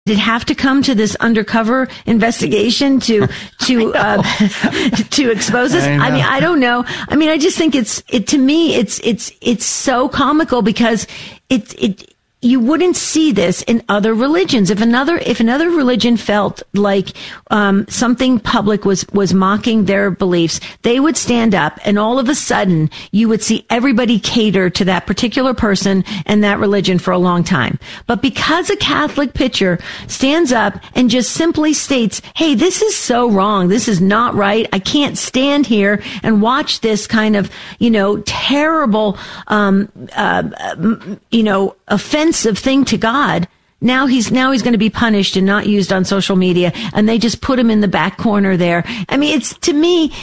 Did it have to come to this undercover investigation to expose this? I mean, I don't know. I mean, I just think to me, it's so comical because you wouldn't see this in other religions. If another religion felt like something public was mocking their beliefs, they would stand up, and all of a sudden you would see everybody cater to that particular person and that religion for a long time. But because a Catholic pitcher stands up and just simply states, "Hey, this is so wrong. This is not right. I can't stand here and watch this kind of, terrible, offensive thing to God." Now he's going to be punished and not used on social media, and they just put him in the back corner there. I mean, to me,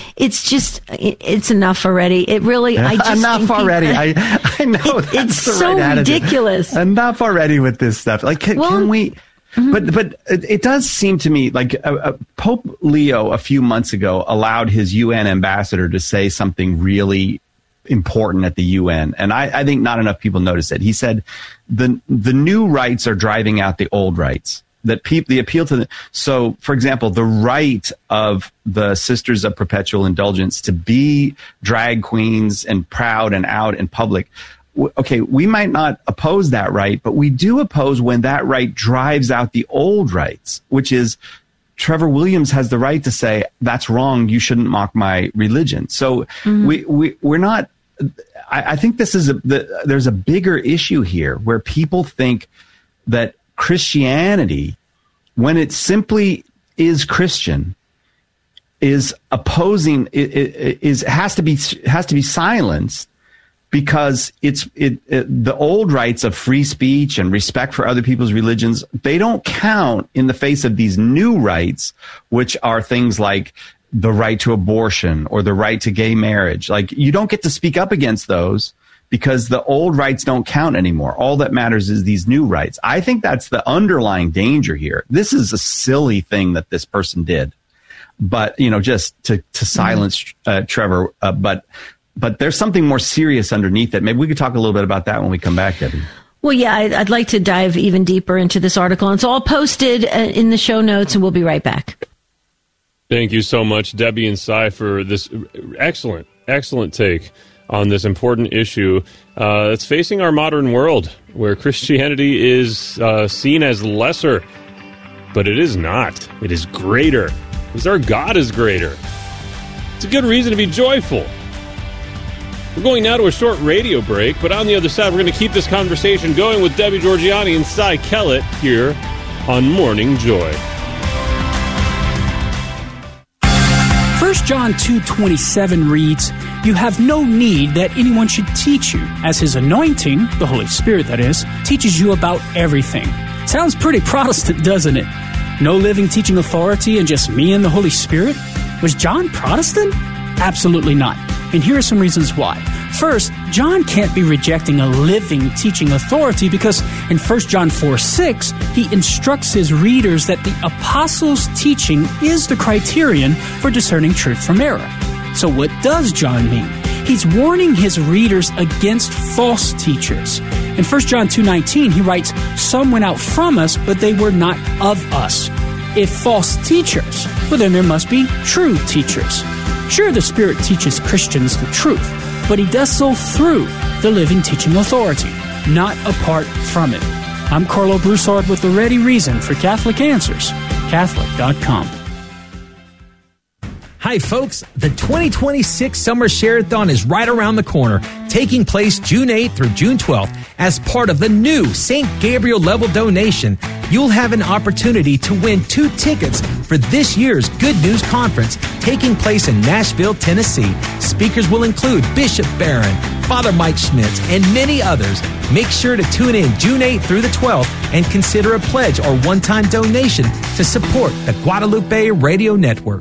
it's enough already. It really, enough already. I know it's so ridiculous. Enough already with this stuff. Like, can we? Mm-hmm. But it does seem to me like Pope Leo a few months ago allowed his UN ambassador to say something really important at the UN, and I think not enough people notice it. He said the new rights are driving out the old rights. That the appeal to so, for example, the right of the Sisters of Perpetual Indulgence to be drag queens and proud and out in public. Okay, we might not oppose that right, but we do oppose when that right drives out the old rights, which is Trevor Williams has the right to say, "That's wrong. You shouldn't mock my religion." So we're not. I think this is there's a bigger issue here where people think that Christianity, when it simply is Christian, is opposing has to be silenced because the old rights of free speech and respect for other people's religions, they don't count in the face of these new rights, which are things like the right to abortion or the right to gay marriage. Like, you don't get to speak up against those because the old rights don't count anymore. All that matters is these new rights. I think that's the underlying danger here. This is a silly thing that this person did, but just to silence Trevor. But there's something more serious underneath it. Maybe we could talk a little bit about that when we come back, Debbie. Well, yeah, I'd like to dive even deeper into this article. And it's all posted in the show notes, and we'll be right back. Thank you so much, Debbie and Cy, for this excellent take on this important issue that's facing our modern world, where Christianity is seen as lesser, but it is not. It is greater, because our God is greater. It's a good reason to be joyful. We're going now to a short radio break, but on the other side, we're going to keep this conversation going with Debbie Georgianni and Cy Kellett here on Morning Joy. 1 John 2:27 reads, "You have no need that anyone should teach you, as his anointing," the Holy Spirit that is, "teaches you about everything." Sounds pretty Protestant, doesn't it? No living teaching authority and just me and the Holy Spirit? Was John Protestant? Absolutely not. And here are some reasons why. First, John can't be rejecting a living teaching authority because in 1 John 4:6, he instructs his readers that the apostles' teaching is the criterion for discerning truth from error. So what does John mean? He's warning his readers against false teachers. In 1 John 2:19, he writes, "Some went out from us, but they were not of us." If false teachers, well, then there must be true teachers. Sure, the Spirit teaches Christians the truth, but he does so through the living teaching authority, not apart from it. I'm Carlo Broussard with the ready reason for Catholic Answers, Catholic.com. Hi, folks. The 2026 Summer Share-a-thon is right around the corner, taking place June 8th through June 12th. As part of the new St. Gabriel level donation, you'll have an opportunity to win 2 tickets for this year's Good News Conference taking place in Nashville, Tennessee. Speakers will include Bishop Barron, Father Mike Schmitz, and many others. Make sure to tune in June 8th through the 12th and consider a pledge or one-time donation to support the Guadalupe Radio Network.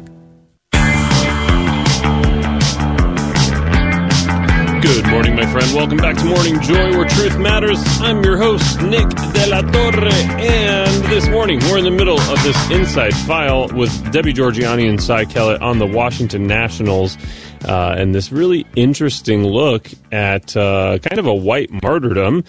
Good morning, my friend. Welcome back to Morning Joy, where truth matters. I'm your host, Nick De La Torre, and this morning we're in the middle of this Inside File with Debbie Georgianni and Cy Kellett on the Washington Nationals. and this really interesting look at kind of a white martyrdom.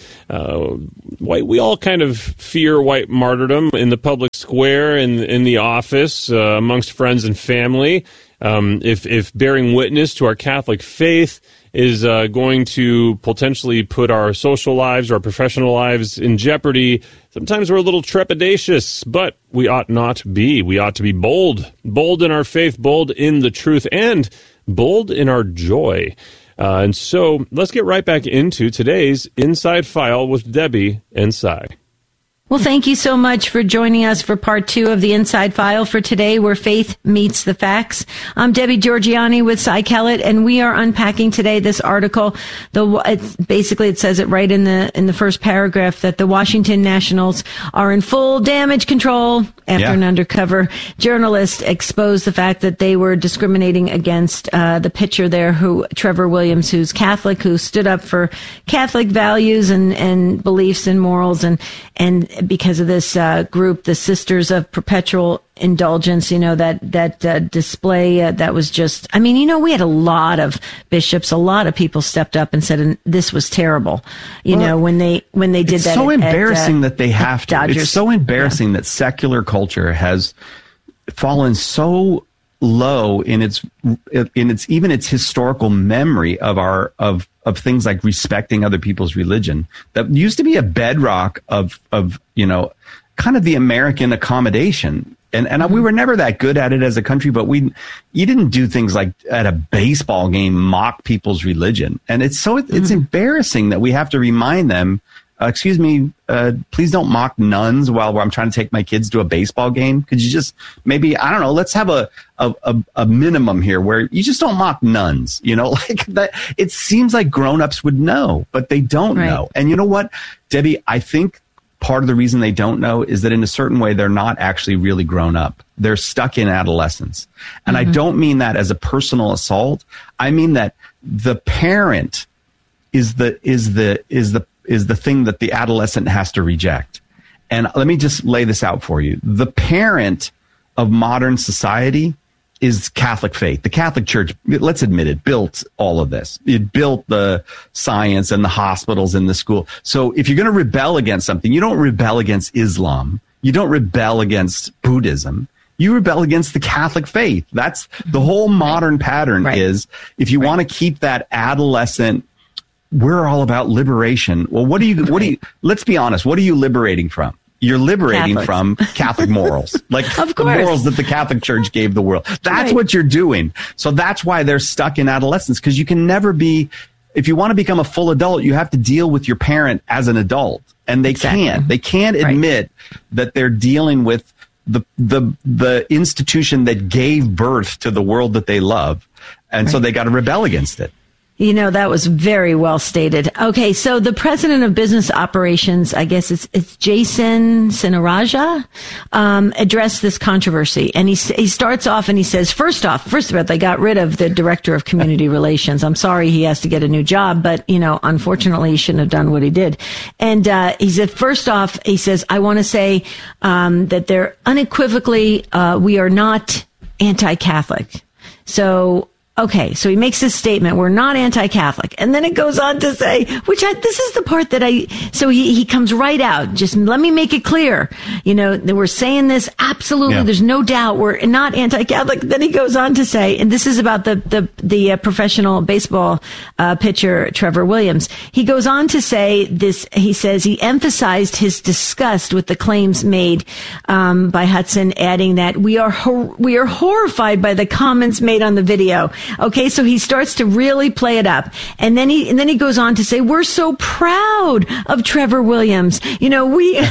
We all kind of fear white martyrdom in the public square, in the office, amongst friends and family. If bearing witness to our Catholic faith is going to potentially put our social lives or our professional lives in jeopardy, sometimes we're a little trepidatious, but we ought not be. We ought to be bold in our faith, bold in the truth, and bold in our joy. And so let's get right back into today's Inside File with Debbie and Cy. Well, thank you so much for joining us for part 2 of the Inside File for today, where faith meets the facts. I'm Debbie Georgianni with Cy Kellett, and we are unpacking today this article. It says it right in the first paragraph that the Washington Nationals are in full damage control after an undercover journalist exposed the fact that they were discriminating against the pitcher there, Trevor Williams, who's Catholic, who stood up for Catholic values and beliefs and morals, and because of this group, the Sisters of Perpetual Indulgence, that display that was just, we had a lot of bishops, a lot of people stepped up and said, and this was terrible. When they did that. It's so embarrassing that they have to. Dodgers. It's so embarrassing that secular culture has fallen so low in its historical memory of things like respecting other people's religion. That used to be a bedrock of kind of the American accommodation. And we were never that good at it as a country, but you didn't do things like at a baseball game mock people's religion. And it's embarrassing that we have to remind them, excuse me, please don't mock nuns while I'm trying to take my kids to a baseball game. Could you just maybe, I don't know, let's have a minimum here where you just don't mock nuns, like that. It seems like grown-ups would know, but they don't know. And you know what, Debbie, I think part of the reason they don't know is that in a certain way, they're not actually really grown up. They're stuck in adolescence. And I don't mean that as a personal assault. I mean that the parent is the thing that the adolescent has to reject. And let me just lay this out for you. The parent of modern society is Catholic faith. The Catholic Church, let's admit it, built all of this. It built the science and the hospitals and the school. So if you're going to rebel against something, you don't rebel against Islam. You don't rebel against Buddhism. You rebel against the Catholic faith. That's the whole modern pattern is if you want to keep that adolescent, we're all about liberation. Well, let's be honest. What are you liberating from? You're liberating Catholics. From Catholic morals, like of the morals that the Catholic Church gave the world. That's what you're doing. So that's why they're stuck in adolescence, because you can never be, if you want to become a full adult, you have to deal with your parent as an adult. And they can't. They can't admit that they're dealing with the institution that gave birth to the world that they love. And so they got to rebel against it. That was very well stated. Okay, so the president of business operations, I guess it's Jason Sinaraja, addressed this controversy. And he starts off and he says, first of all, they got rid of the director of community relations. I'm sorry he has to get a new job, but, unfortunately he shouldn't have done what he did. And he said, first off, he says, I want to say that they're unequivocally, we are not anti-Catholic. Okay, so he makes this statement, we're not anti-Catholic. And then it goes on to say, this is the part that so he comes right out. Just let me make it clear. That we're saying this, absolutely, there's no doubt we're not anti-Catholic. Then he goes on to say, and this is about the professional baseball pitcher, Trevor Williams. He goes on to say this, he says he emphasized his disgust with the claims made by Hudson, adding that we are horrified by the comments made on the video. Okay, so he starts to really play it up. And then he goes on to say, we're so proud of Trevor Williams. Really?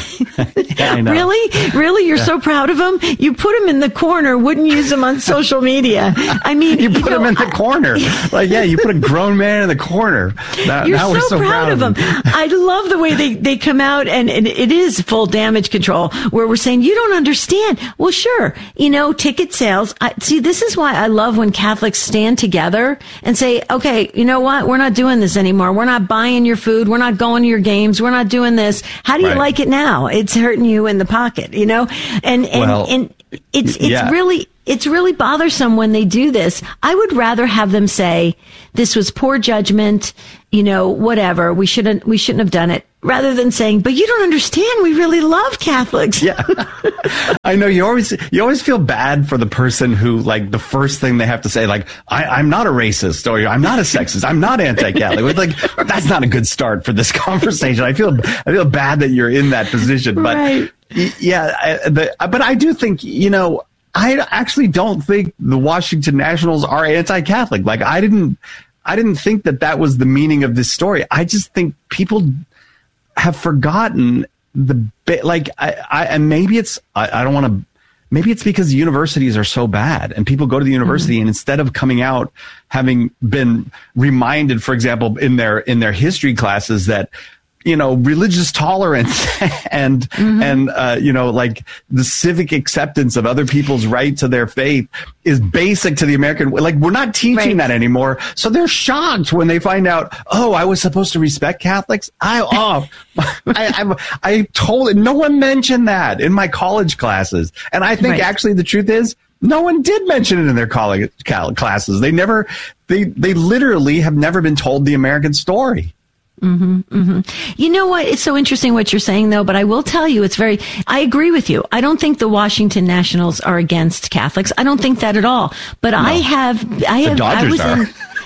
You're so proud of him? You put him in the corner, wouldn't use him on social media. You put him in the corner. You put a grown man in the corner. You're so proud of him. I love the way they come out, and it is full damage control, where we're saying, you don't understand. Well, sure. Ticket sales. This is why I love when Catholics stand together and say, okay, you know what? We're not doing this anymore. We're not buying your food. We're not going to your games. We're not doing this. How do you like it now? It's hurting you in the pocket, And It's really bothersome when they do this. I would rather have them say this was poor judgment, whatever. We shouldn't have done it, rather than saying, but you don't understand. We really love Catholics. Yeah. I know you always feel bad for the person who, like, the first thing they have to say, like, I'm not a racist, or I'm not a sexist, I'm not anti-Catholic. Like, that's not a good start for this conversation. I feel bad that you're in that position, but right. But I do think, I actually don't think the Washington Nationals are anti-Catholic. Like, I didn't think that was the meaning of this story. I just think people have forgotten and maybe it's, maybe it's because the universities are so bad and people go to the university and instead of coming out having been reminded, for example, in their history classes that, religious tolerance and like the civic acceptance of other people's right to their faith is basic to the American, like, we're not teaching that anymore. So they're shocked when they find out, oh, I was supposed to respect Catholics. I told no one mentioned that in my college classes. And I think actually the truth is, no one did mention it in their college classes. They literally have never been told the American story. Mm-hmm, mm-hmm. You know what? It's so interesting what you're saying, though, but I will tell you, I agree with you. I don't think the Washington Nationals are against Catholics. I don't think that at all. But no. The Dodgers are.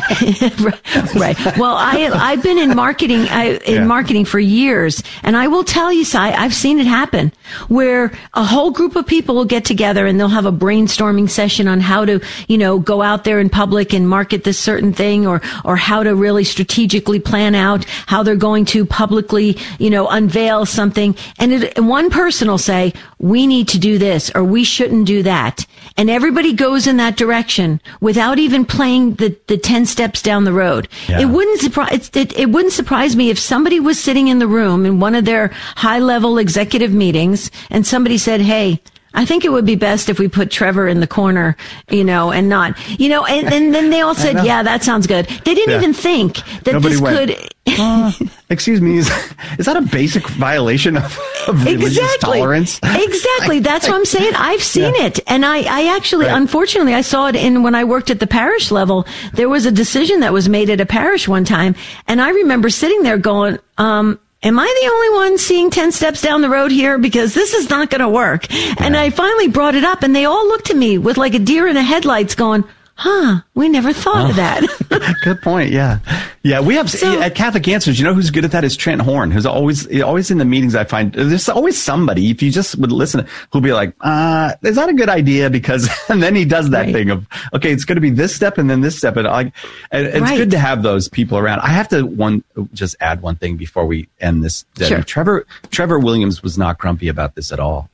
Right. Well, I've been in marketing, marketing for years, and I will tell you, Cy, I've seen it happen where a whole group of people will get together and they'll have a brainstorming session on how to, go out there in public and market this certain thing, or how to really strategically plan out how they're going to publicly, unveil something. And one person will say, we need to do this, or we shouldn't do that. And everybody goes in that direction without even playing the 10 steps down the road. Yeah. It wouldn't surprise me if somebody was sitting in the room in one of their high level executive meetings and somebody said, hey, I think it would be best if we put Trevor in the corner, and not, and then they all said, yeah, that sounds good. They didn't even think that nobody could. Excuse me, is that a basic violation of religious tolerance? Exactly. That's what I'm saying. I've seen it. And I actually, unfortunately, I saw it when I worked at the parish level. There was a decision that was made at a parish one time. And I remember sitting there going, am I the only one seeing 10 steps down the road here? Because this is not going to work. Yeah. And I finally brought it up and they all looked at me with like a deer in the headlights going, we never thought of that. Good point. Yeah. Yeah. We have at Catholic Answers, who's good at that is Trent Horn, who's always in the meetings. I find there's always somebody, if you just would listen, who'll be like, is that a good idea? Because, and then he does that thing of, okay, it's going to be this step and then this step. And it's good to have those people around. I have to just add one thing before we end this. Sure. Trevor Williams was not grumpy about this at all.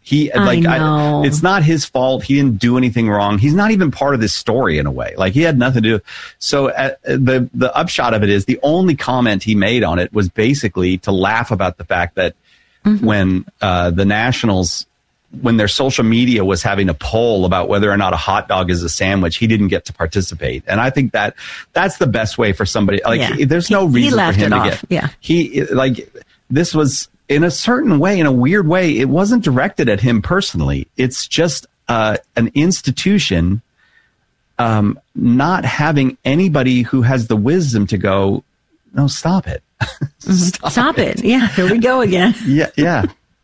It's not his fault. He didn't do anything wrong. He's not even part of this story in a way. Like, he had nothing to do. So the upshot of it is the only comment he made on it was basically to laugh about the fact that when the Nationals, when their social media was having a poll about whether or not a hot dog is a sandwich, he didn't get to participate. And I think that's the best way for somebody. There's no reason for him to get. Yeah. This was, in a certain way, in a weird way, it wasn't directed at him personally. It's just an institution not having anybody who has the wisdom to go, no, stop it. Stop it. Yeah, here we go again. Yeah.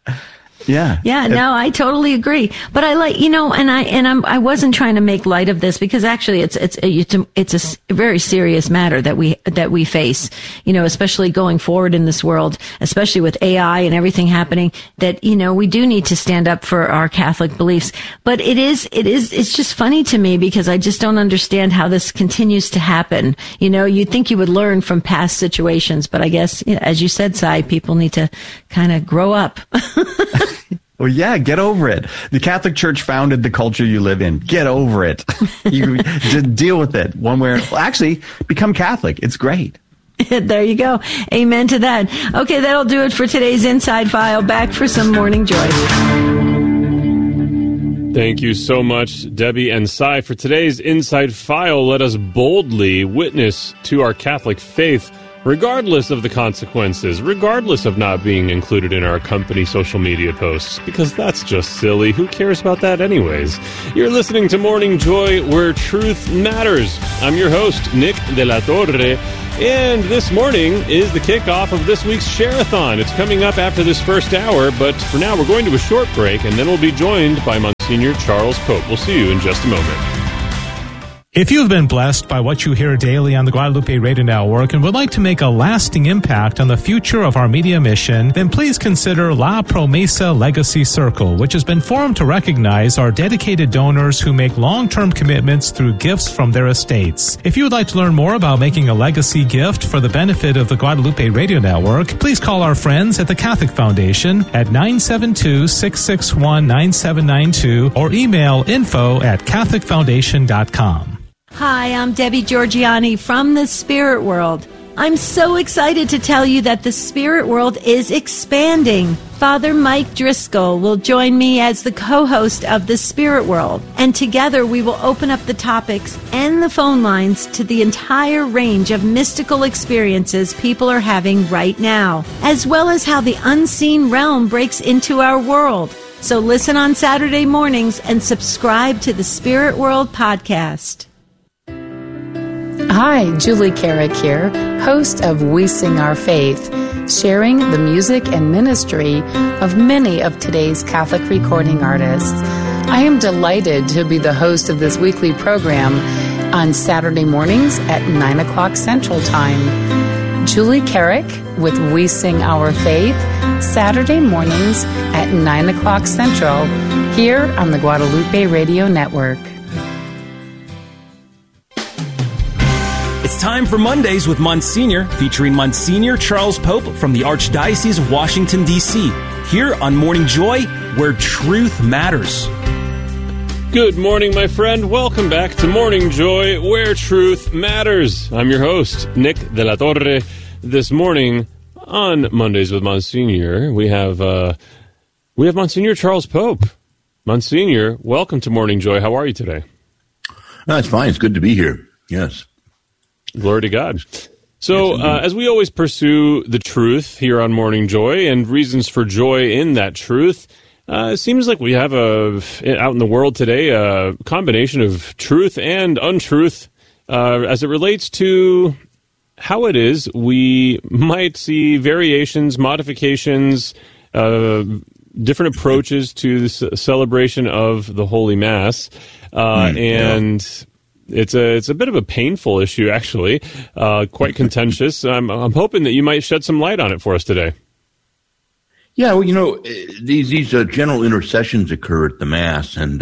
No, I totally agree. But I like, I wasn't trying to make light of this because actually it's a very serious matter that we face, especially going forward in this world, especially with AI and everything happening, that, we do need to stand up for our Catholic beliefs. But it's just funny to me because I just don't understand how this continues to happen. You'd think you would learn from past situations, but I guess, as you said, Cy, people need to kind of grow up. Well, yeah, get over it. The Catholic Church founded the culture you live in. Get over it. You just deal with it one way. Actually, become Catholic. It's great. There you go. Amen to that. Okay, that'll do it for today's Inside File. Back for some Morning Joy. Thank you so much, Debbie and Cy. For today's Inside File, let us boldly witness to our Catholic faith regardless of the consequences, regardless of not being included in our company social media posts, because that's just silly. Who cares about that anyways? You're listening to Morning Joy, where truth matters. I'm your host, Nick De La Torre, and this morning is the kickoff of this week's Share-a-thon. It's coming up after this first hour, but for now we're going to a short break, and then we'll be joined by Monsignor Charles Pope. We'll see you in just a moment. If you've been blessed by what you hear daily on the Guadalupe Radio Network and would like to make a lasting impact on the future of our media mission, then please consider La Promesa Legacy Circle, which has been formed to recognize our dedicated donors who make long-term commitments through gifts from their estates. If you would like to learn more about making a legacy gift for the benefit of the Guadalupe Radio Network, please call our friends at the Catholic Foundation at 972-661-9792 or email info@catholicfoundation.com. Hi, I'm Debbie Georgiani from the Spirit World. I'm so excited to tell you that the Spirit World is expanding. Father Mike Driscoll will join me as the co-host of the Spirit World, and together we will open up the topics and the phone lines to the entire range of mystical experiences people are having right now, as well as how the unseen realm breaks into our world. So listen on Saturday mornings and subscribe to the Spirit World podcast. Hi, Julie Carrick here, host of We Sing Our Faith, sharing the music and ministry of many of today's Catholic recording artists. I am delighted to be the host of this weekly program on Saturday mornings at 9 o'clock Central Time. Julie Carrick with We Sing Our Faith, Saturday mornings at 9 o'clock Central, here on the Guadalupe Radio Network. It's time for Mondays with Monsignor, featuring Monsignor Charles Pope from the Archdiocese of Washington, D.C., here on Morning Joy, where truth matters. Good morning, my friend. Welcome back to Morning Joy, where truth matters. I'm your host, Nick De La Torre. This morning on Mondays with Monsignor, we have Monsignor Charles Pope. Monsignor, welcome to Morning Joy. How are you today? It's fine. It's good to be here. Yes. Glory to God. So, as we always pursue the truth here on Morning Joy and reasons for joy in that truth, it seems like we have out in the world today a combination of truth and untruth as it relates to how it is we might see variations, modifications, different approaches to the celebration of the Holy Mass, and it's a bit of a painful issue, actually, quite contentious. I'm hoping that you might shed some light on it for us today. Yeah, well, these general intercessions occur at the Mass, and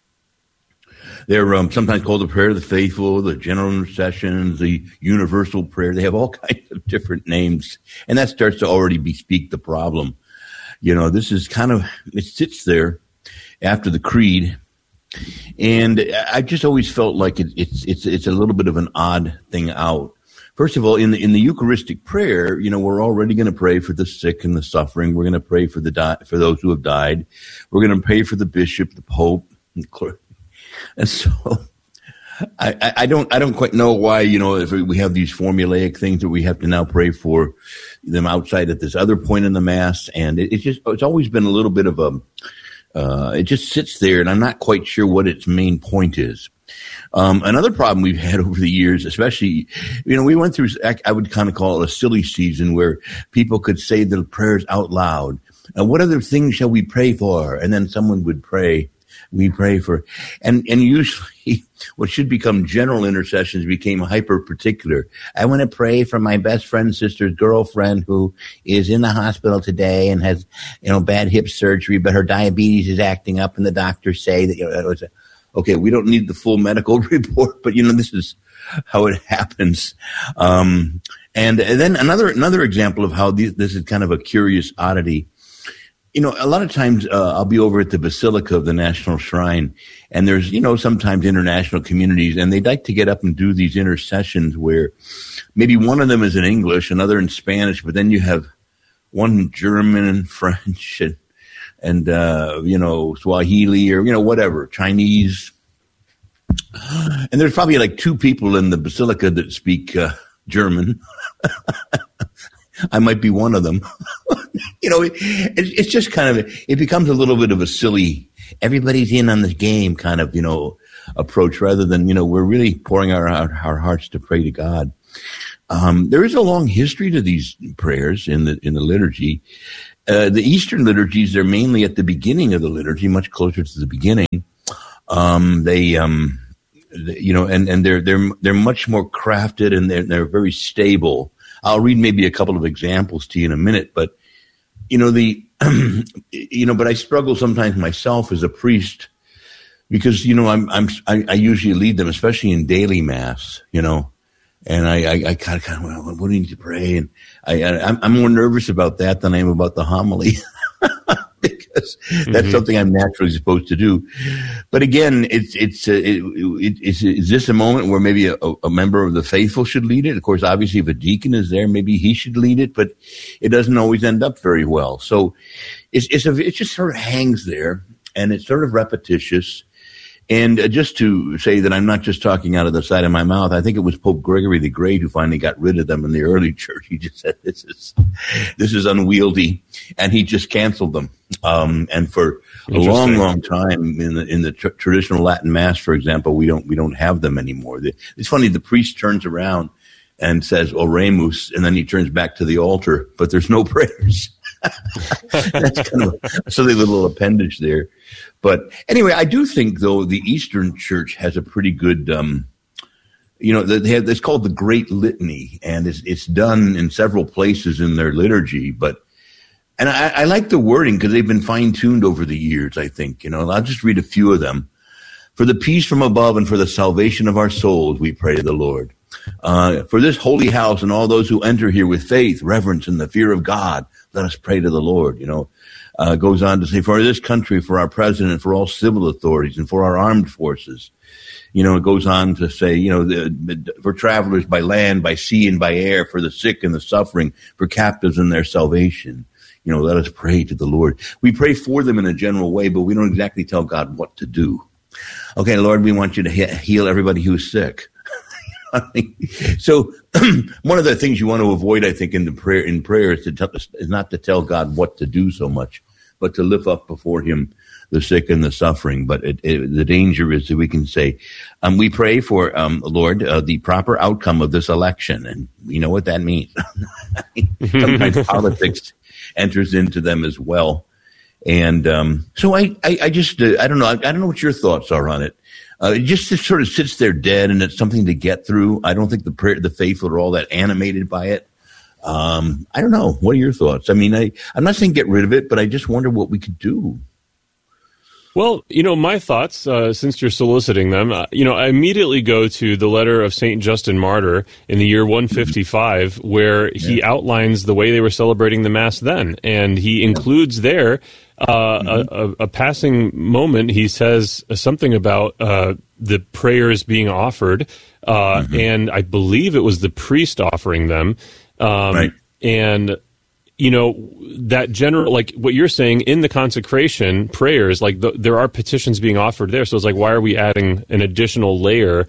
they're sometimes called the Prayer of the Faithful, the General Intercessions, the Universal Prayer. They have all kinds of different names, and that starts to already bespeak the problem. This is it sits there after the Creed. And I just always felt like it's a little bit of an odd thing out. First of all, in the Eucharistic prayer, we're already going to pray for the sick and the suffering. We're going to pray for for those who have died. We're going to pray for the bishop, the pope, and the clergy. And so I don't quite know why, if we have these formulaic things that we have to now pray for them outside at this other point in the Mass. And it's always been a little bit of it just sits there, and I'm not quite sure what its main point is. Another problem we've had over the years, especially, we went through, I would kind of call it a silly season where people could say the prayers out loud. What other things shall we pray for? And then someone would pray. We pray for, and usually what should become general intercessions became hyper particular. I want to pray for my best friend's sister's girlfriend who is in the hospital today and has, bad hip surgery, but her diabetes is acting up, and the doctors say that, okay, we don't need the full medical report, but this is how it happens. And then another example of how this is kind of a curious oddity. A lot of times I'll be over at the Basilica of the National Shrine, and there's, sometimes international communities, and they'd like to get up and do these intercessions where maybe one of them is in English, another in Spanish, but then you have one in German and French and Swahili or, whatever, Chinese. And there's probably like two people in the Basilica that speak German. I might be one of them. It's just kind of, it becomes a little bit of a silly, everybody's in on this game kind of, approach rather than, we're really pouring our hearts to pray to God. There is a long history to these prayers in the liturgy. The Eastern liturgies, they're mainly at the beginning of the liturgy, much closer to the beginning. And they're much more crafted and they're very stable. I'll read maybe a couple of examples to you in a minute, but but I struggle sometimes myself as a priest because I usually lead them, especially in daily mass, and I kind of well, what do you need to pray? And I'm more nervous about that than I am about the homily. Because that's something I'm naturally supposed to do. But again, is this a moment where maybe a member of the faithful should lead it? Of course, obviously, if a deacon is there, maybe he should lead it, but it doesn't always end up very well. So it just sort of hangs there, and it's sort of repetitious. And just to say that I'm not just talking out of the side of my mouth, I think it was Pope Gregory the Great who finally got rid of them in the early church. He just said, this is unwieldy, and he just canceled them. And for a long time in the traditional Latin Mass, for example, we don't have them anymore. It's funny, the priest turns around and says, Oremus, and then he turns back to the altar, but there's no prayers. That's kind of a silly little appendage there. But anyway, I do think, though, the Eastern Church has a pretty good, it's called the Great Litany, and it's done in several places in their liturgy. And I like the wording because they've been fine-tuned over the years, I think. I'll just read a few of them. For the peace from above and for the salvation of our souls, we pray to the Lord. For this holy house and all those who enter here with faith, reverence, and the fear of God, let us pray to the Lord. Goes on to say, for this country, for our president, for all civil authorities, and for our armed forces. It goes on to say, for travelers by land, by sea, and by air, for the sick and the suffering, for captives and their salvation. Let us pray to the Lord. We pray for them in a general way, but we don't exactly tell God what to do. Okay, Lord, we want you to heal everybody who's sick. So one of the things you want to avoid, I think, in prayer is not to tell God what to do so much, but to lift up before him the sick and the suffering. But the danger is that we can say, we pray for, Lord, the proper outcome of this election. And you know what that means. Sometimes politics enters into them as well. And so I don't know. I don't know what your thoughts are on it. It just sort of sits there dead, and it's something to get through. I don't think the faithful are all that animated by it. I don't know. What are your thoughts? I mean, I'm not saying get rid of it, but I just wonder what we could do. Well, my thoughts, since you're soliciting them, I immediately go to the letter of St. Justin Martyr in the year 155, where he outlines the way they were celebrating the Mass then. And he includes there a passing moment. He says something about the prayers being offered, and I believe it was the priest offering them. Right. And that general, like what you're saying in the consecration prayers, like there are petitions being offered there. So it's like, why are we adding an additional layer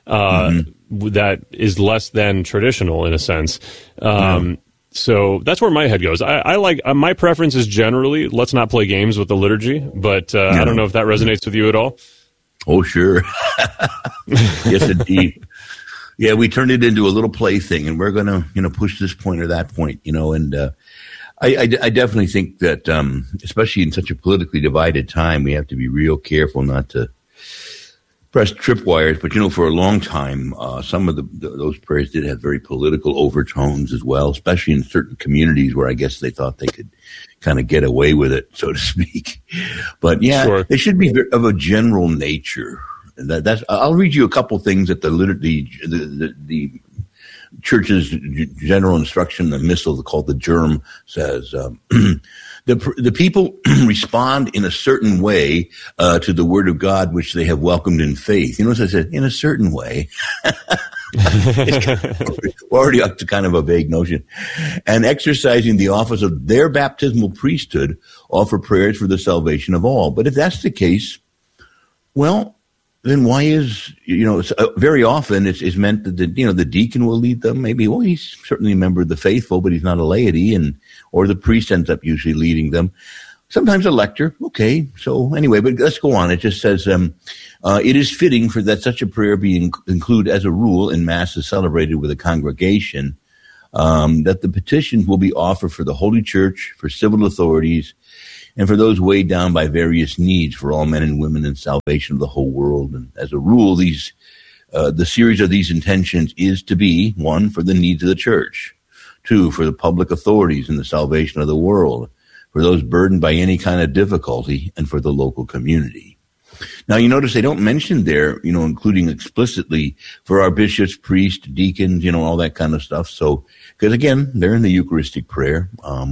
that is less than traditional in a sense? So that's where my head goes. I like, my preference is generally, let's not play games with the liturgy, but I don't know if that resonates with you at all. Oh, sure. Yes, indeed. Yeah, we turned it into a little play thing, and we're going to, push this point or that point, and I definitely think that, especially in such a politically divided time, we have to be real careful not to press tripwires. But, for a long time, some of those prayers did have very political overtones as well, especially in certain communities where I guess they thought they could kind of get away with it, so to speak. But, yeah, sure. They should be of a general nature. I'll read you a couple things that the Church's general instruction, the missal called the Germ, says. The people respond in a certain way to the word of God, which they have welcomed in faith. As I said, in a certain way. We're already up to kind of a vague notion. And exercising the office of their baptismal priesthood, offer prayers for the salvation of all. But if that's the case, well, then why is, very often it's meant that the deacon will lead them. Maybe, well, he's certainly a member of the faithful, but he's not a laity, or the priest ends up usually leading them. Sometimes a lector. Okay. So anyway, but let's go on. It just says, it is fitting for that such a prayer be included as a rule in masses celebrated with a congregation, that the petitions will be offered for the Holy Church, for civil authorities, and for those weighed down by various needs for all men and women in salvation of the whole world. And as a rule, the series of these intentions is to be, 1, for the needs of the church, 2, for the public authorities in the salvation of the world, for those burdened by any kind of difficulty, and for the local community. Now, you notice they don't mention there, including explicitly for our bishops, priests, deacons, all that kind of stuff. So, because again, they're in the Eucharistic prayer.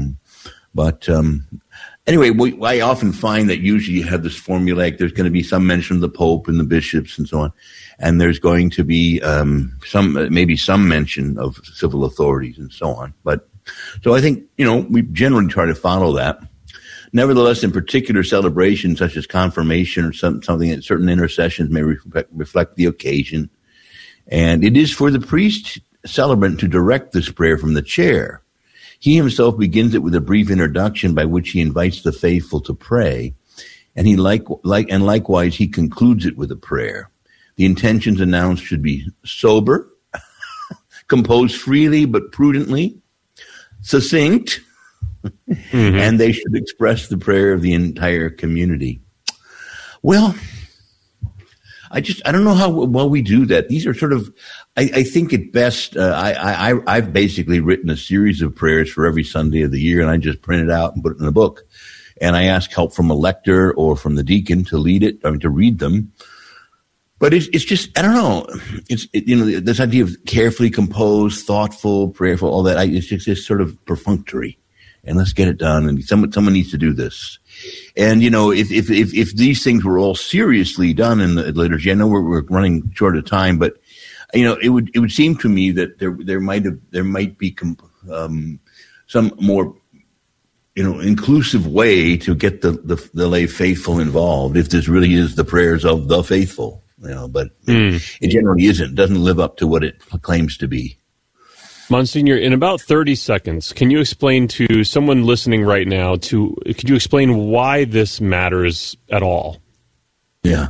Anyway, I often find that usually you have this formulaic, there's going to be some mention of the Pope and the bishops and so on. And there's going to be maybe some mention of civil authorities and so on. So I think, we generally try to follow that. Nevertheless, in particular celebrations such as confirmation or something at certain intercessions may reflect the occasion. And it is for the priest celebrant to direct this prayer from the chair. He himself begins it with a brief introduction by which he invites the faithful to pray. And likewise, he concludes it with a prayer. The intentions announced should be sober, composed freely but prudently, succinct, and they should express the prayer of the entire community. Well, I don't know how well we do that. These are sort of, I think at best, I've basically written a series of prayers for every Sunday of the year, and I just print it out and put it in a book. And I ask help from a lector or from the deacon to to read them. But it's just, I don't know. This idea of carefully composed, thoughtful, prayerful, all that, it's just sort of perfunctory. And let's get it done. And someone needs to do this. And, if these things were all seriously done in the liturgy, I know we're running short of time, but, it would seem to me that there might be some more, inclusive way to get the lay faithful involved, if this really is the prayers of the faithful. But it generally isn't. It doesn't live up to what it claims to be. Monsignor, in about 30 seconds, can you explain to someone listening right now, could you explain why this matters at all? Yeah.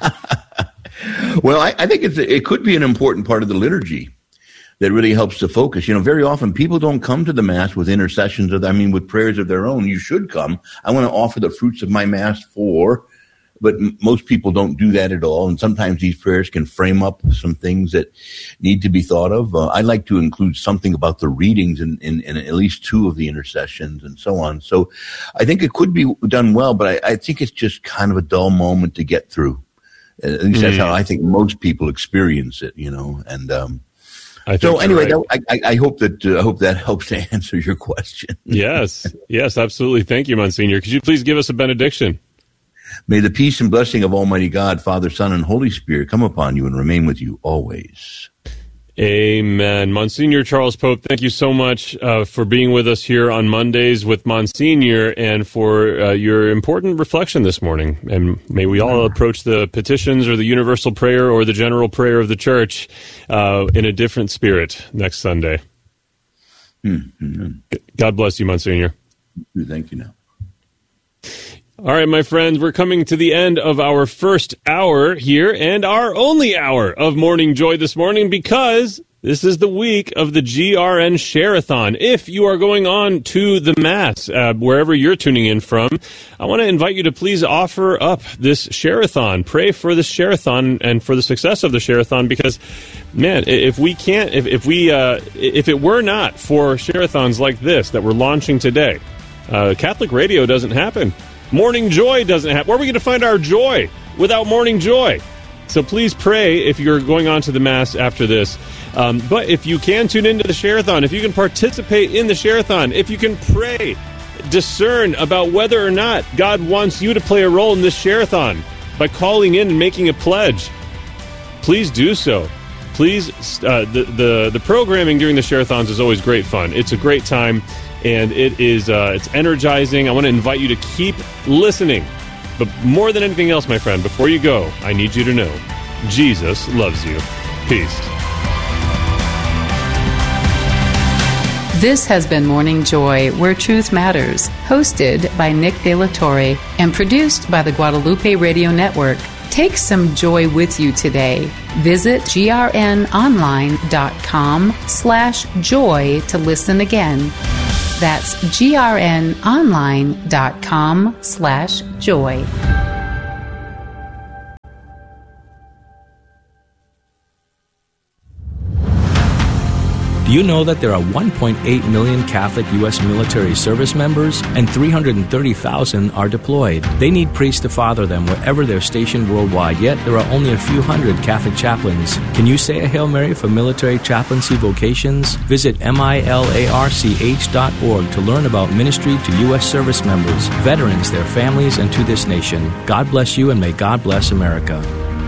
Well, I think it could be an important part of the liturgy that really helps to focus. Very often people don't come to the Mass with intercessions with prayers of their own. You should come. I want to offer the fruits of my Mass but most people don't do that at all. And sometimes these prayers can frame up some things that need to be thought of. I like to include something about the readings in at least 2 of the intercessions and so on. So I think it could be done well, but I think it's just kind of a dull moment to get through. At least that's how I think most people experience it, and, so anyway, right. I hope that helps to answer your question. Yes, absolutely. Thank you, Monsignor. Could you please give us a benediction? May the peace and blessing of Almighty God, Father, Son, and Holy Spirit come upon you and remain with you always. Amen. Monsignor Charles Pope, thank you so much for being with us here on Mondays with Monsignor and for your important reflection this morning. And may we all approach the petitions or the universal prayer or the general prayer of the Church in a different spirit next Sunday. Mm-hmm. God bless you, Monsignor. Thank you now. All right, my friends, we're coming to the end of our first hour here and our only hour of Morning Joy this morning because this is the week of the GRN Share-a-thon. If you are going on to the Mass, wherever you're tuning in from, I want to invite you to please offer up this Share-a-thon. Pray for the Share-a-thon and for the success of the Share-a-thon because, man, if it were not for Share-a-thons like this that we're launching today, Catholic radio doesn't happen. Morning Joy doesn't happen. Where are we going to find our joy without Morning Joy? So please pray if you're going on to the Mass after this. But if you can tune into the Share-a-thon, if you can participate in the Share-a-thon, if you can pray, discern about whether or not God wants you to play a role in this Share-a-thon by calling in and making a pledge, please do so. Please, the programming during the Share-a-thons is always great fun. It's a great time. And it's energizing. I want to invite you to keep listening But more than anything else, my friend, before you go, I need you to know Jesus loves you. Peace. This has been Morning Joy, Where Truth Matters, hosted by Nick De La Torre and produced by the Guadalupe Radio Network. Take some joy with you today. Visit grnonline.com/joy to listen again. That's grnonline.com/joy. Do you know that there are 1.8 million Catholic U.S. military service members and 330,000 are deployed? They need priests to father them wherever they're stationed worldwide, yet there are only a few hundred Catholic chaplains. Can you say a Hail Mary for military chaplaincy vocations? Visit milarch.org to learn about ministry to U.S. service members, veterans, their families, and to this nation. God bless you, and may God bless America.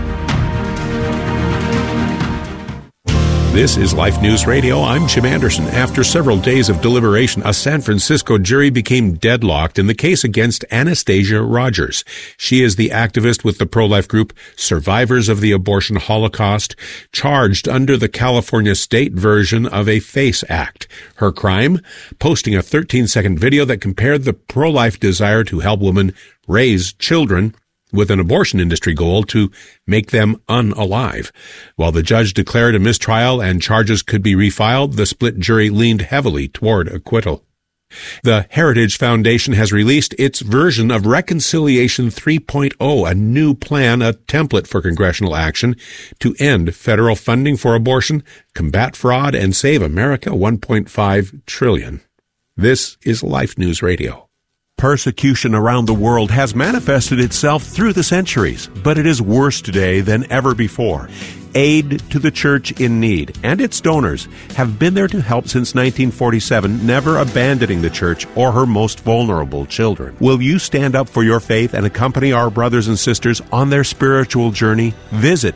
This is Life News Radio. I'm Jim Anderson. After several days of deliberation, a San Francisco jury became deadlocked in the case against Anastasia Rogers. She is the activist with the pro-life group Survivors of the Abortion Holocaust, charged under the California state version of a FACE Act. Her crime? Posting a 13-second video that compared the pro-life desire to help women raise children with an abortion industry goal to make them unalive. While the judge declared a mistrial and charges could be refiled, the split jury leaned heavily toward acquittal. The Heritage Foundation has released its version of Reconciliation 3.0, a new plan, a template for congressional action to end federal funding for abortion, combat fraud, and save America $1.5 trillion. This is Life News Radio. Persecution around the world has manifested itself through the centuries, but it is worse today than ever before. Aid to the Church in Need and its donors have been there to help since 1947, never abandoning the Church or her most vulnerable children. Will you stand up for your faith and accompany our brothers and sisters on their spiritual journey? Visit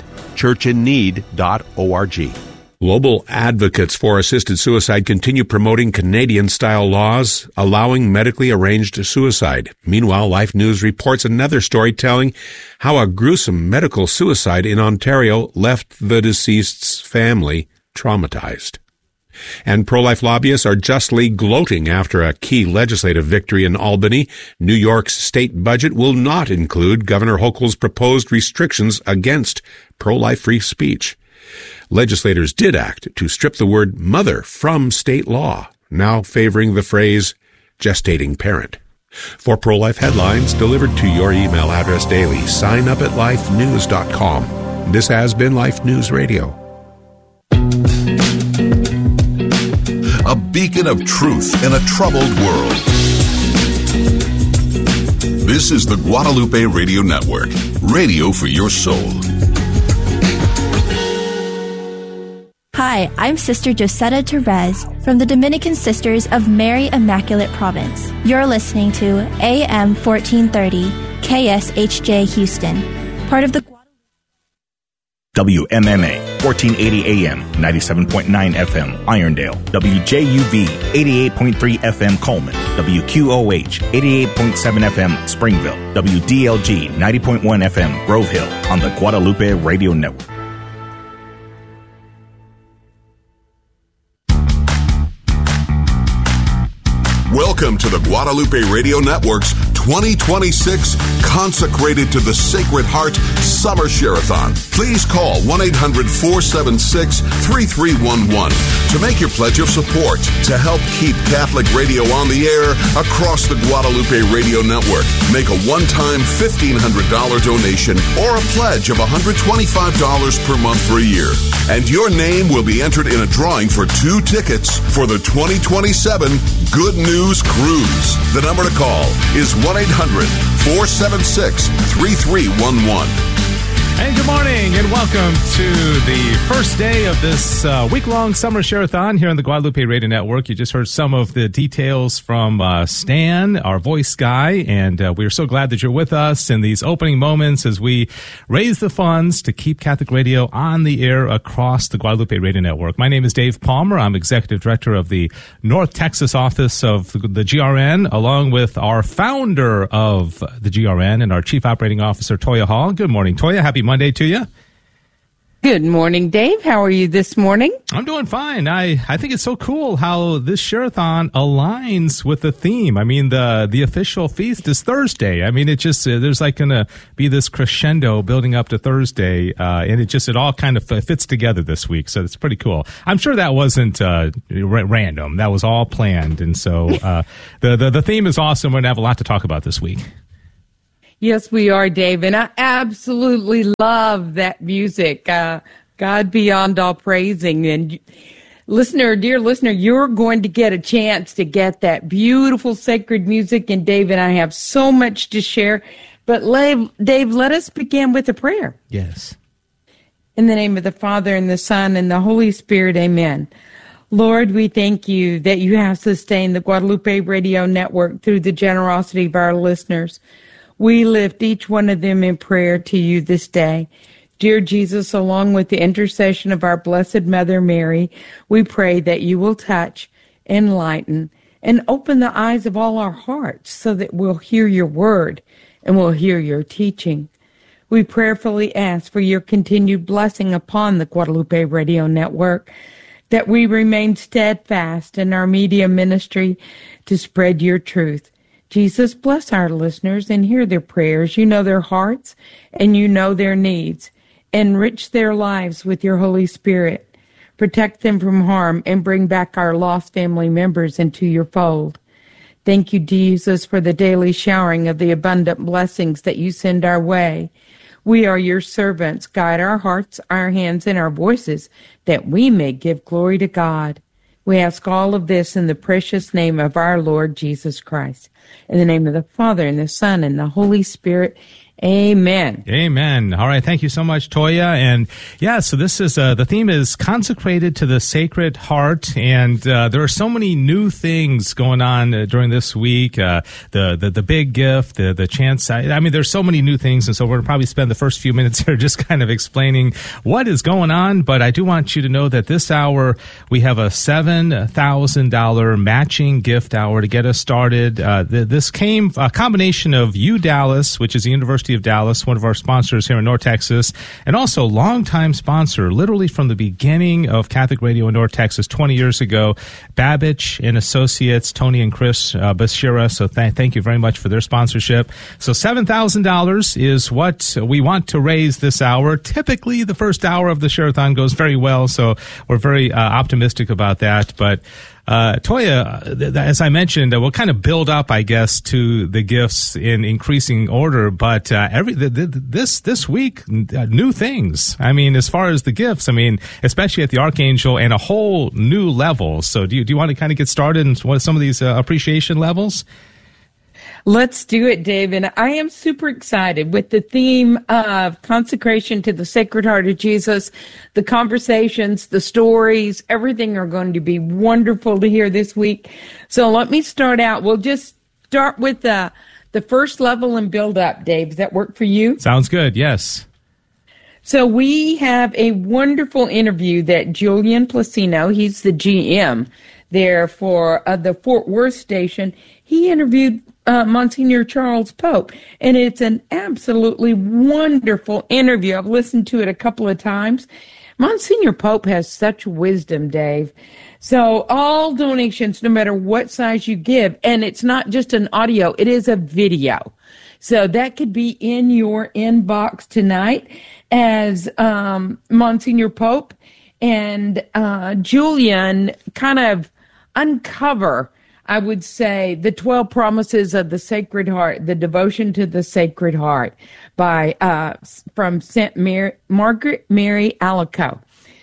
churchinneed.org. Global advocates for assisted suicide continue promoting Canadian-style laws allowing medically arranged suicide. Meanwhile, Life News reports another story telling how a gruesome medical suicide in Ontario left the deceased's family traumatized. And pro-life lobbyists are justly gloating after a key legislative victory in Albany. New York's state budget will not include Governor Hochul's proposed restrictions against pro-life free speech. Legislators did act to strip the word mother from state law, now favoring the phrase gestating parent. For pro-life headlines delivered to your email address daily, sign up at lifenews.com. This has been Life News Radio. A beacon of truth in a troubled world. This is the Guadalupe Radio Network, radio for your soul. Hi, I'm Sister Josetta Therese from the Dominican Sisters of Mary Immaculate Province. You're listening to AM 1430 KSHJ Houston, part of the WMMA 1480 AM 97.9 FM Irondale, WJUV 88.3 FM Coleman, WQOH 88.7 FM Springville, WDLG 90.1 FM Grove Hill on the Guadalupe Radio Network. Welcome to the Guadalupe Radio Network's 2026 Consecrated to the Sacred Heart Summer Share-a-thon. Please call 1-800-476-3311 to make your pledge of support to help keep Catholic radio on the air across the Guadalupe Radio Network. Make a one-time $1,500 donation or a pledge of $125 per month for a year. And your name will be entered in a drawing for 2 tickets for the 2027 Good News Cruise. The number to call is 1-800-476-3311. And good morning and welcome to the first day of this week-long summer share-a-thon here on the Guadalupe Radio Network. You just heard some of the details from Stan, our voice guy, and we're so glad that you're with us in these opening moments as we raise the funds to keep Catholic Radio on the air across the Guadalupe Radio Network. My name is Dave Palmer. I'm Executive Director of the North Texas office of the GRN, along with our founder of the GRN and our Chief Operating Officer, Toya Hall. Good morning, Toya. Happy Monday to you. Good morning, Dave. How are you this morning? I'm doing fine. I think it's so cool how this share-a-thon aligns with the theme. I mean, the official feast is Thursday. I mean, it just, there's like going to be this crescendo building up to Thursday, and it all kind of fits together this week. So it's pretty cool. I'm sure that wasn't random. That was all planned. And so the theme is awesome. We're going to have a lot to talk about this week. Yes, we are, Dave, and I absolutely love that music. God beyond all praising. And dear listener, you're going to get a chance to get that beautiful sacred music. And Dave and I have so much to share. But Dave, let us begin with a prayer. Yes. In the name of the Father and the Son and the Holy Spirit, amen. Lord, we thank you that you have sustained the Guadalupe Radio Network through the generosity of our listeners. We lift each one of them in prayer to you this day. Dear Jesus, along with the intercession of our Blessed Mother Mary, we pray that you will touch, enlighten, and open the eyes of all our hearts so that we'll hear your word and we'll hear your teaching. We prayerfully ask for your continued blessing upon the Guadalupe Radio Network, that we remain steadfast in our media ministry to spread your truth. Jesus, bless our listeners and hear their prayers. You know their hearts and you know their needs. Enrich their lives with your Holy Spirit. Protect them from harm and bring back our lost family members into your fold. Thank you, Jesus, for the daily showering of the abundant blessings that you send our way. We are your servants. Guide our hearts, our hands, and our voices that we may give glory to God. We ask all of this in the precious name of our Lord Jesus Christ. In the name of the Father, and the Son, and the Holy Spirit. Amen. Amen. All right. Thank you so much, Toya. And yeah, so this is, the theme is consecrated to the Sacred Heart. And, there are so many new things going on during this week. The big gift, the chance. I mean, there's so many new things. And so we're going to probably spend the first few minutes here just kind of explaining what is going on. But I do want you to know that this hour, we have a $7,000 matching gift hour to get us started. This came a combination of UDallas, which is the University of Dallas, one of our sponsors here in North Texas, and also longtime sponsor, literally from the beginning of Catholic Radio in North Texas 20 years ago, Babbage and Associates, Tony and Chris Bashira. So thank you very much for their sponsorship. So $7,000 is what we want to raise this hour. Typically, the first hour of the share-a-thon goes very well, so we're very optimistic about that. But Toya, as I mentioned, we'll kind of build up, I guess, to the gifts in increasing order. But this week, new things. I mean, as far as the gifts, I mean, especially at the Archangel and a whole new level. So do you want to kind of get started in some of these appreciation levels? Let's do it, Dave. And I am super excited with the theme of consecration to the Sacred Heart of Jesus. The conversations, the stories, everything are going to be wonderful to hear this week. So let me start out. We'll just start with the first level and build up, Dave. Does that work for you? Sounds good, yes. So we have a wonderful interview that Julian Placino, he's the GM there for the Fort Worth station, he interviewed Monsignor Charles Pope, and it's an absolutely wonderful interview. I've listened to it a couple of times. Monsignor Pope has such wisdom, Dave. So all donations, no matter what size you give, and it's not just an audio, it is a video. So that could be in your inbox tonight as Monsignor Pope and Julian kind of uncover, I would say, the 12 promises of the Sacred Heart, the devotion to the Sacred Heart by from St. Margaret Mary Alacoque.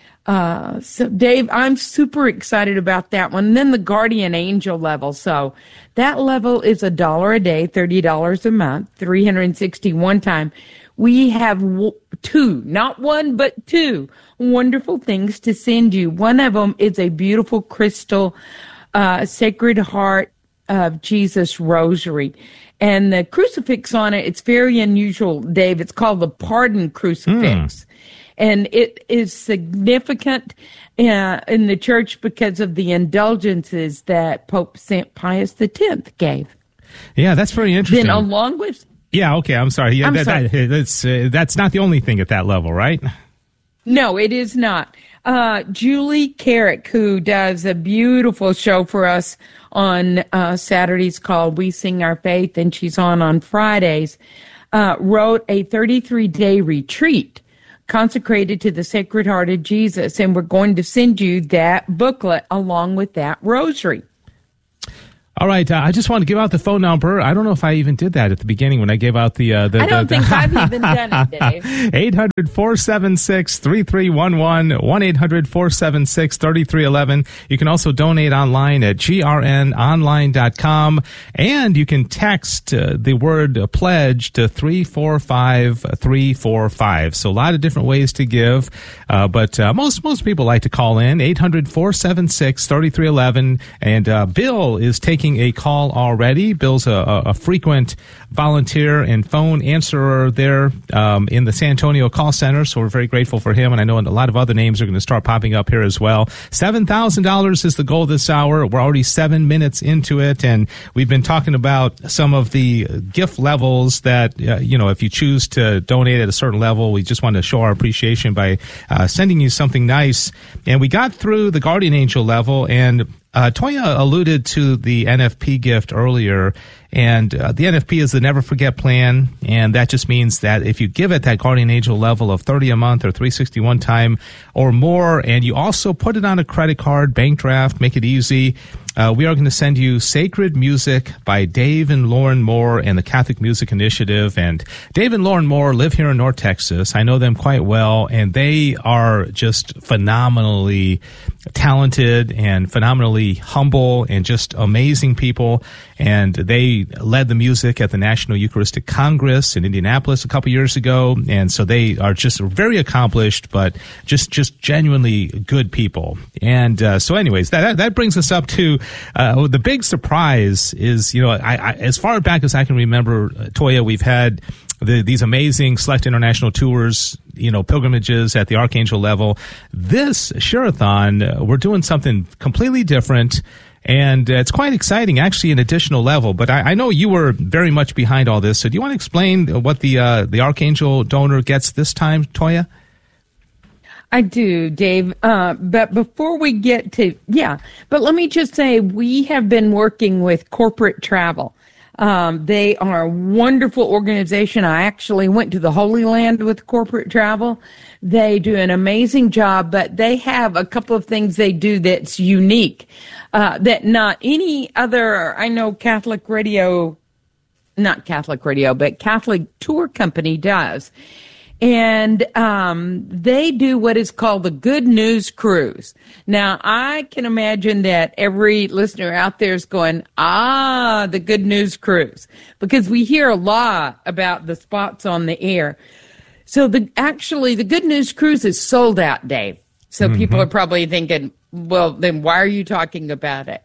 So Dave, I'm super excited about that one. And then the Guardian Angel level. So that level is $1 a day, $30 a month, 361 time. we have two, not one, but two wonderful things to send you. One of them is a beautiful crystal Sacred Heart of Jesus rosary. And the crucifix on it, it's very unusual, Dave. It's called the Pardon Crucifix. And it is significant in the church because of the indulgences that Pope St. Pius X gave. Yeah, that's very interesting. Then along with... Yeah, okay, I'm sorry. Yeah, that's not the only thing at that level, right? No, it is not. Julie Carrick, who does a beautiful show for us on Saturdays called We Sing Our Faith, and she's on Fridays, wrote a 33-day retreat consecrated to the Sacred Heart of Jesus, and we're going to send you that booklet along with that rosary. All right, I just want to give out the phone number. I don't know if I even did that at the beginning when I gave out the I don't think I've even done it, Dave. 800-476-3311, 1-800-476-3311. You can also donate online at grnonline.com, and you can text the word pledge to 345-345. So a lot of different ways to give, but most people like to call in, 800-476-3311, and Bill is taking a call already. Bill's a frequent volunteer and phone answerer there in the San Antonio call center, so we're very grateful for him, and I know a lot of other names are going to start popping up here as well. $7,000 is the goal this hour. We're already 7 minutes into it, and we've been talking about some of the gift levels that, if you choose to donate at a certain level, we just want to show our appreciation by sending you something nice. And we got through the Guardian Angel level, and Toya alluded to the NFP gift earlier, and the NFP is the Never Forget plan, and that just means that if you give at that Guardian Angel level of $30 a month or $361 time or more, and you also put it on a credit card, bank draft, make it easy, we are going to send you Sacred Music by Dave and Lauren Moore and the Catholic Music Initiative. And Dave and Lauren Moore live here in North Texas. I know them quite well, and they are just phenomenally talented and phenomenally humble and just amazing people. And they led the music at the National Eucharistic Congress in Indianapolis a couple years ago. And so they are just very accomplished, but just genuinely good people. And so anyways, that brings us up to the big surprise is, I as far back as I can remember, Toya, we've had these amazing Select International tours, pilgrimages at the Archangel level. This Share-a-thon, we're doing something completely different, and it's quite exciting, actually, an additional level. But I know you were very much behind all this, so do you want to explain what the Archangel donor gets this time, Toya? I do, Dave. But before we get to, but let me just say, we have been working with Corporate Travel. They are a wonderful organization. I actually went to the Holy Land with Corporate Travel. They do an amazing job, but they have a couple of things they do that's unique, that not any other, I know Catholic radio, not Catholic radio, but Catholic tour company does. And they do what is called the Good News Cruise. Now, I can imagine that every listener out there is going, the Good News Cruise, because we hear a lot about the spots on the air. So the Good News Cruise is sold out, Dave. So people are probably thinking, well, then why are you talking about it?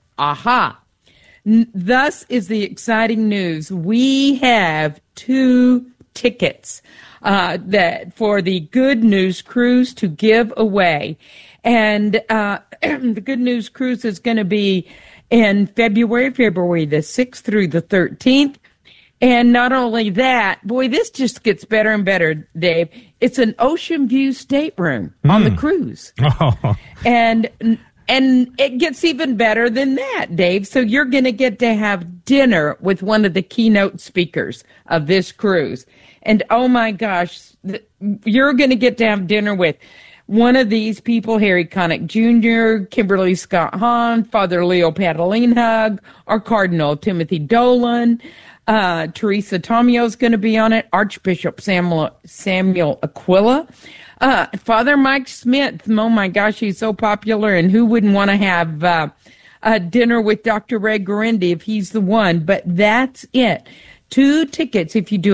Thus is the exciting news. We have 2 tickets that for the Good News Cruise to give away. And the Good News Cruise is going to be in February the 6th through the 13th. And not only that, boy, this just gets better and better, Dave. It's an ocean view stateroom on the cruise. And it gets even better than that, Dave. So you're going to get to have dinner with one of the keynote speakers of this cruise. And oh my gosh, you're going to get to have dinner with one of these people, Harry Connick Jr., Kimberly Scott Hahn, Father Leo Patalinhug, our Cardinal Timothy Dolan, Teresa Tomeo is going to be on it, Archbishop Samuel Aquila, Father Mike Smith. Oh my gosh, he's so popular, and who wouldn't want to have dinner with Dr. Ray Guarendi if he's the one? But that's it. 2 tickets if you do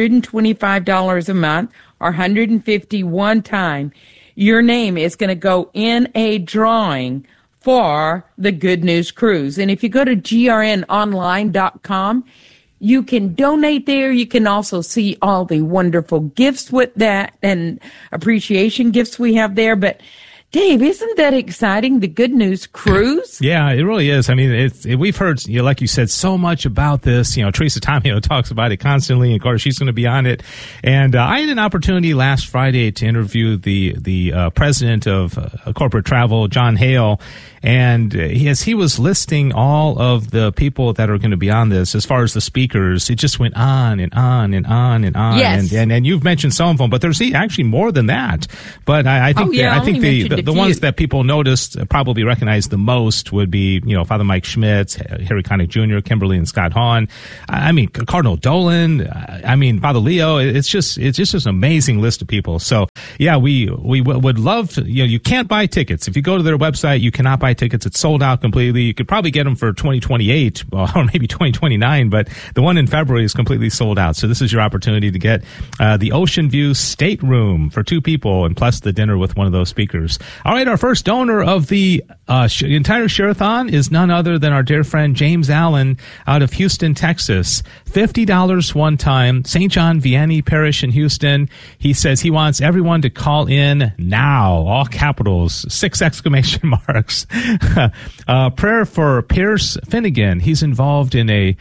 $125 a month or $150 one time. Your name is going to go in a drawing for the Good News Cruise. And if you go to grnonline.com, you can donate there. You can also see all the wonderful gifts with that and appreciation gifts we have there. But Dave, isn't that exciting? The Good News Cruise? Yeah, it really is. I mean, we've heard, like you said, so much about this. Teresa Tomeo talks about it constantly. Of course, she's going to be on it. And I had an opportunity last Friday to interview the president of corporate travel, John Hale. And as he was listing all of the people that are going to be on this, as far as the speakers, it just went on and on and on and on. Yes. And you've mentioned some of them, but there's actually more than that. But I think the ones that people noticed, probably recognized the most would be, Father Mike Schmitz, Harry Connick Jr., Kimberly and Scott Hahn. I mean, Cardinal Dolan. I mean, Father Leo. It's just an amazing list of people. So yeah, we would love to. You can't buy tickets if you go to their website. You cannot buy tickets. It's sold out completely. You could probably get them for 2028 or maybe 2029, but the one in February is completely sold out. So this is your opportunity to get the Ocean View stateroom for 2 people and plus the dinner with one of those speakers. All right, our first donor of the entire Share-a-thon is none other than our dear friend James Allen out of Houston, Texas. $50 one time, St. John Vianney Parish in Houston. He says he wants everyone to call in now, all capitals, 6 exclamation marks. Prayer for Pierce Finnegan. He's involved in a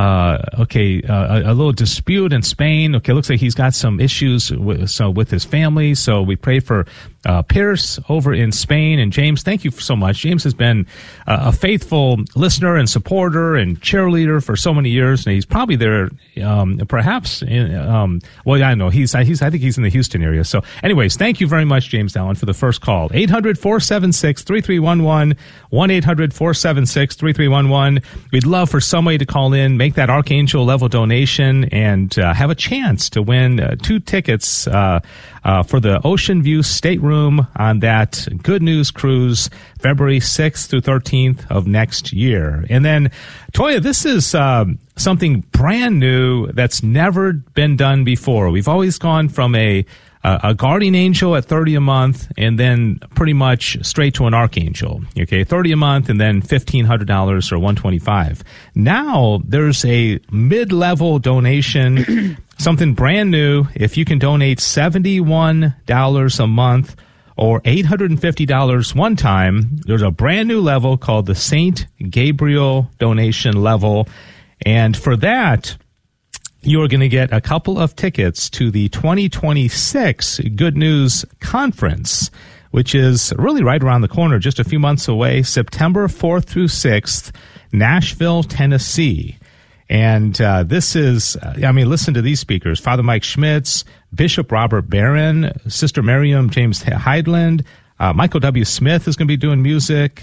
little dispute in Spain. Okay, looks like he's got some issues with his family. So we pray for Pierce over in Spain. And James, thank you so much. James has been a faithful listener and supporter and cheerleader for so many years, and he's probably there, perhaps. I don't know. I think he's in the Houston area. So, anyways, thank you very much, James Allen, for the first call. 800-476-3311, 1-800-476-3311. We'd love for somebody to call in, make that Archangel level donation, and have a chance to win 2 tickets for the Ocean View stateroom on that Good News Cruise, February 6th through 13th of next year. And then, Toya, this is something brand new that's never been done before. We've always gone from a guardian angel at $30 a month, and then pretty much straight to an archangel. Okay, $30 a month, and then $1,500 or $125. Now there's a mid-level donation, something brand new. If you can donate $71 a month or $850 one time, there's a brand new level called the St. Gabriel donation level, and for that, you are going to get a couple of tickets to the 2026 Good News Conference, which is really right around the corner, just a few months away, September 4th through 6th, Nashville, Tennessee. And this is, listen to these speakers: Father Mike Schmitz, Bishop Robert Barron, Sister Miriam James Heidland, Michael W. Smith is going to be doing music.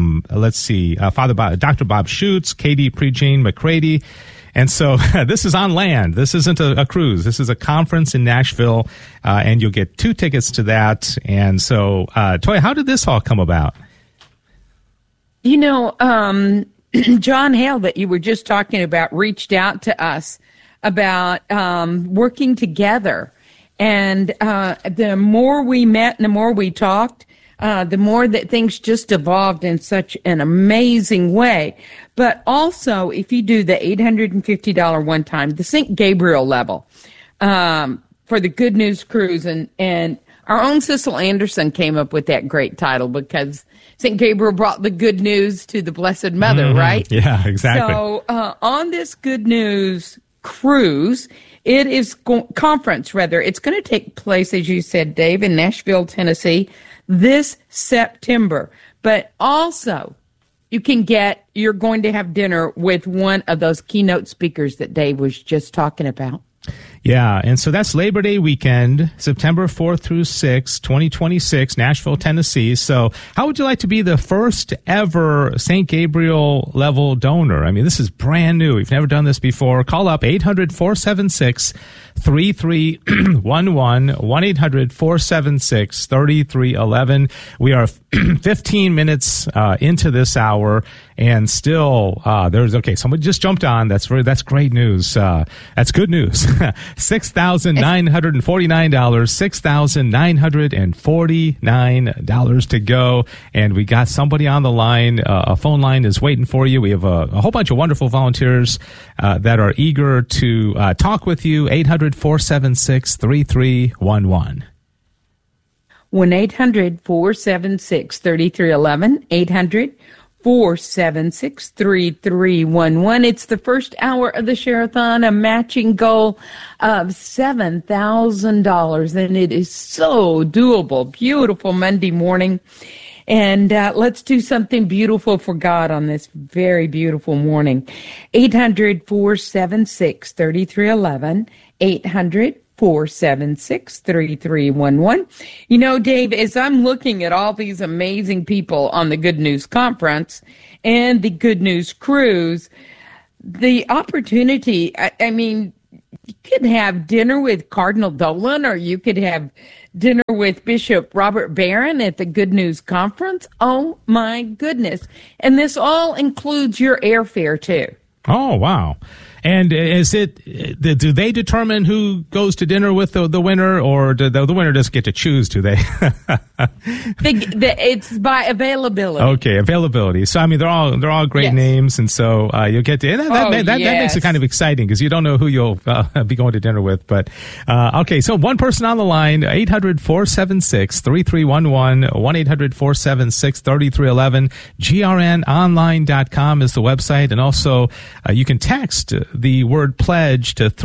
Dr. Bob Schutz, Katie Prejean McCready. And so this is on land. This isn't a cruise. This is a conference in Nashville, and you'll get 2 tickets to that. And so, Toya, how did this all come about? John Hale, that you were just talking about, reached out to us about working together. And the more we met and the more we talked, the more that things just evolved in such an amazing way. But also, if you do the $850 one time, the St. Gabriel level for the Good News Cruise, and our own Cecil Anderson came up with that great title because St. Gabriel brought the good news to the Blessed Mother, right? Yeah, exactly. So on this Good News Cruise, it is conference, rather. It's going to take place, as you said, Dave, in Nashville, Tennessee, this September. But also, you're going to have dinner with one of those keynote speakers that Dave was just talking about. Yeah, and so that's Labor Day weekend, September 4th through 6th, 2026, Nashville, Tennessee. So how would you like to be the first ever St. Gabriel level donor? I mean, this is brand new. We've never done this before. Call up 800-476-3311, 1-800-476-3311. We are 15 minutes into this hour, and still someone just jumped on. That's great news. That's good news. $6,949, $6,949 to go, and we got somebody on the line. A phone line is waiting for you. We have a whole bunch of wonderful volunteers that are eager to talk with you. 800-476-3311. 1-800-476-3311, 800-476-3311. It's the first hour of the Share-a-thon, a matching goal of $7,000, and it is so doable. Beautiful Monday morning. And let's do something beautiful for God on this very beautiful morning. 800-476-3311, 800-476-3311. You know, Dave, as I'm looking at all these amazing people on the Good News Conference and the Good News Cruise, the opportunity, I mean, you could have dinner with Cardinal Dolan, or you could have dinner with Bishop Robert Barron at the Good News Conference. Oh, my goodness. And this all includes your airfare, too. Oh, wow. And is it? Do they determine who goes to dinner with the winner, or do the winner just get to choose? Do they? It's by availability. Okay, availability. So I mean, they're all great names, and so you'll get to. And that makes it kind of exciting because you don't know who you'll be going to dinner with. But okay, so one person on the line: 800-476-3311, 1-800-476-3311. GRNonline.com is the website, and also you can text the word pledge to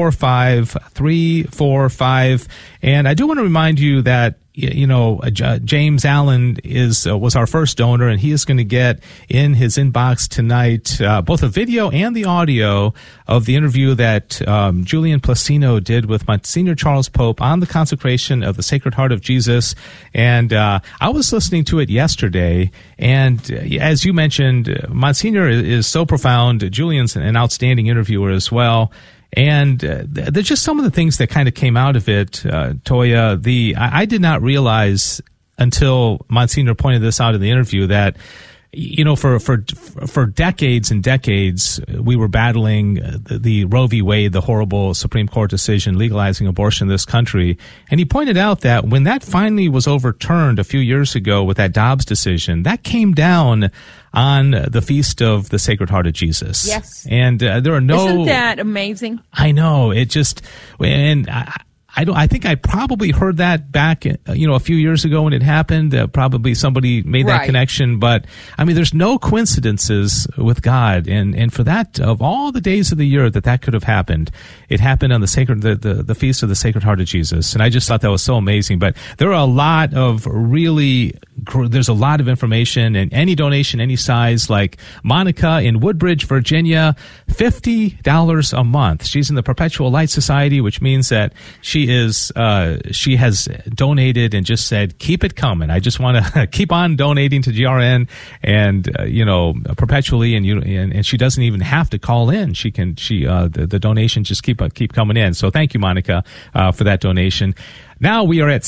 345-345. And I do want to remind you that, you know, James Allen was our first donor, and he is going to get in his inbox tonight both a video and the audio of the interview that Julian Placino did with Monsignor Charles Pope on the consecration of the Sacred Heart of Jesus. And I was listening to it yesterday, and as you mentioned, Monsignor is so profound. Julian's an outstanding interviewer as well. And there's just some of the things that kind of came out of it, Toya. I did not realize until Monsignor pointed this out in the interview that, you know, for decades and decades, we were battling the Roe v. Wade, the horrible Supreme Court decision legalizing abortion in this country. And he pointed out that when that finally was overturned a few years ago with that Dobbs decision, that came down on the Feast of the Sacred Heart of Jesus. Yes. And there are no... Isn't that amazing? I know. It just... And I think I probably heard that back, a few years ago when it happened. Probably somebody made that connection. But, I mean, there's no coincidences with God. And for that, of all the days of the year that could have happened, it happened on the Feast of the Sacred Heart of Jesus. And I just thought that was so amazing. But there are a lot of there's a lot of information, and any donation, any size, like Monica in Woodbridge, Virginia, $50 a month. She's in the Perpetual Light Society, which means that she has donated and just said, keep it coming. I just want to keep on donating to GRN and, perpetually. And she doesn't even have to call in. The donations just keep coming in. So thank you, Monica, for that donation. Now we are at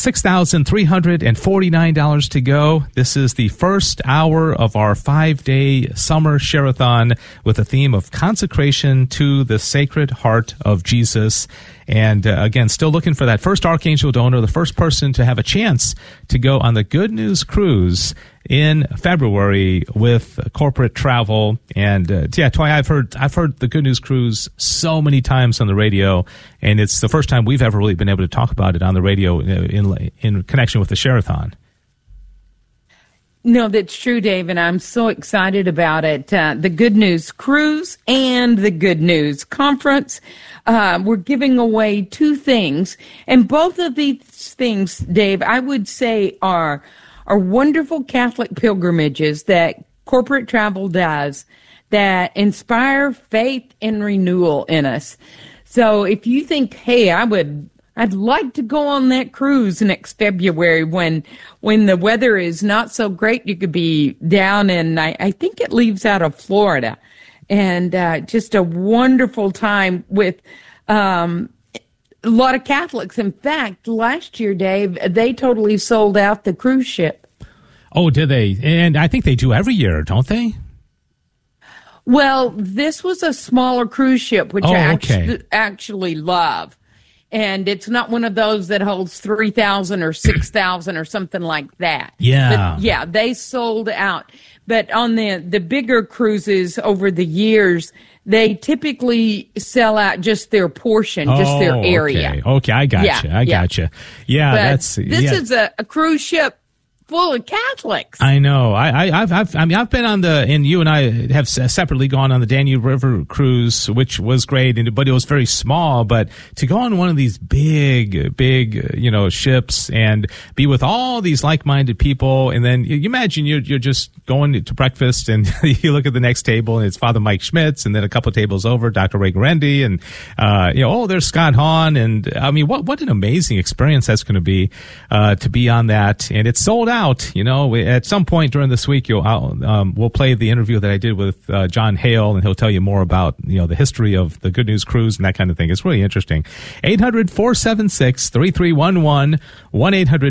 $6,349 to go. This is the first hour of our 5-day summer share-a-thon with a theme of consecration to the Sacred Heart of Jesus. And again, still looking for that first Archangel donor, the first person to have a chance to go on the Good News Cruise in February with corporate travel. And Toy, I've heard the Good News Cruise so many times on the radio, and it's the first time we've ever really been able to talk about it on the radio in connection with the Share-a-thon. No, that's true, Dave, and I'm so excited about it. The Good News Cruise and the Good News Conference. We're giving away two things, and both of these things, Dave, I would say are wonderful Catholic pilgrimages that corporate travel does that inspire faith and renewal in us. So if you think, hey, I'd like to go on that cruise next February when the weather is not so great, you could be down in, I think it leaves out of Florida, and just a wonderful time with a lot of Catholics. In fact, last year, Dave, they totally sold out the cruise ship. Oh, did they? And I think they do every year, don't they? Well, this was a smaller cruise ship, which I actually love. And it's not one of those that holds 3,000 or 6,000 or something like that. Yeah. But yeah, they sold out. But on the bigger cruises over the years, they typically sell out just their portion, just their area. Okay, I gotcha. I gotcha. Yeah, but this is a cruise ship full of Catholics. I know. I've been on and you and I have separately gone on the Danube River cruise, which was great, but it was very small. But to go on one of these big, ships and be with all these like-minded people, and then you imagine you're just going to breakfast, and you look at the next table, and it's Father Mike Schmitz, and then a couple tables over, Dr. Ray Guarendi, and there's Scott Hahn, and I mean, what an amazing experience that's going to be on that, and it's sold out. At some point during this week, we'll play the interview that I did with John Hale, and he'll tell you more about the history of the Good News Cruise and that kind of thing. It's really interesting. 800-476-3311, 1-800